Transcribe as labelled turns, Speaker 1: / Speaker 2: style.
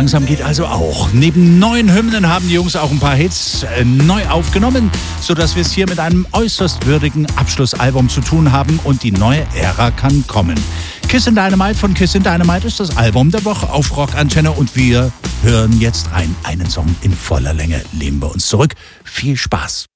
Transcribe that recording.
Speaker 1: langsam geht also auch. Neben neuen Hymnen haben die Jungs auch ein paar Hits neu aufgenommen, sodass wir es hier mit einem äußerst würdigen Abschlussalbum zu tun haben und die neue Ära kann kommen. Kissin' Dynamite von Kissin' Dynamite ist das Album der Woche auf Rockantenne und wir hören jetzt rein. Einen Song in voller Länge lehnen wir uns zurück. Viel Spaß!